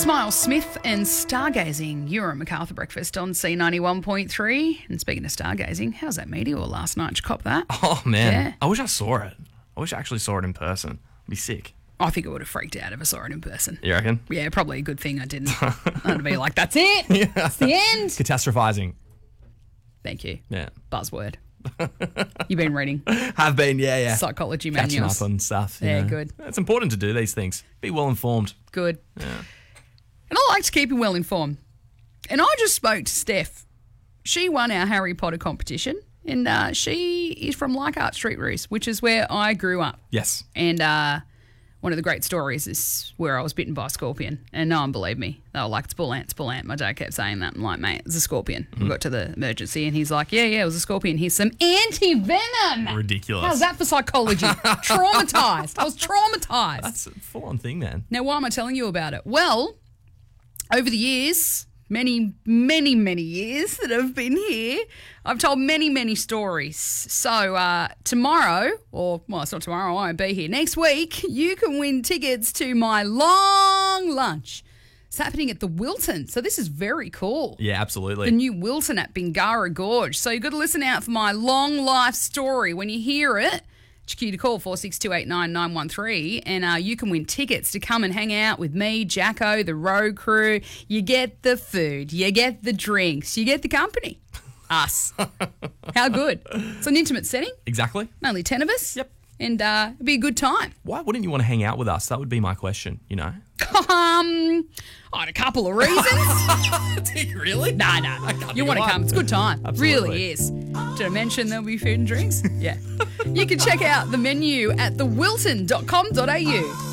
Miles Smith and Stargazing. You're at MacArthur Breakfast on C91.3. And speaking of stargazing, how's that meteor last night? Did you cop that? Oh, man. Yeah. I wish I saw it. I wish I actually saw it in person. It'd be sick. I think it would have freaked out if I saw it in person. You reckon? Yeah, probably a good thing I didn't. I'd be like, that's it. Yeah. It's the end. Catastrophizing. Thank you. Yeah. Buzzword. You've been reading Have been, yeah. psychology Catching manuals. up on stuff. you Yeah, know. good. It's important to do these things. Be well informed. Good. Yeah. And I like to keep you well informed. And I just spoke to Steph. She won our Harry Potter competition, and she is from Leichhardt Street, Roos, which is where I grew up. Yes. And one of the great stories is where I was bitten by a scorpion, and no one believed me. They were like, it's bull ant, it's bull ant. My dad kept saying that. I'm like, mate, it's a scorpion. We got to the emergency, and he's like, yeah, it was a scorpion. Here's some anti-venom. Ridiculous. How's that for psychology? Traumatised. I was traumatised. That's a full-on thing, man. Now, why am I telling you about it? Well, over the years, many, many, many years that I've been here, I've told many, many stories. So tomorrow, it's not tomorrow, I won't be here. Next week, you can win tickets to my long lunch. It's happening at the Wilton. So this is very cool. Yeah, absolutely. The new Wilton at Bingara Gorge. So you've got to listen out for my long life story. When you hear it, HQ to call 46289913 and you can win tickets to come and hang out with me, Jacko, the road crew. You get the food, you get the drinks, you get the company. Us. How good. It's an intimate setting. Exactly. Only 10 of us. Yep. And it'll be a good time. Why wouldn't you want to hang out with us? That would be my question, you know? I had a couple of reasons. Do you really? No. You want to come. It's a good time. Absolutely. Really is. Did I mention there'll be food and drinks? Yeah. You can check out the menu at thewilton.com.au.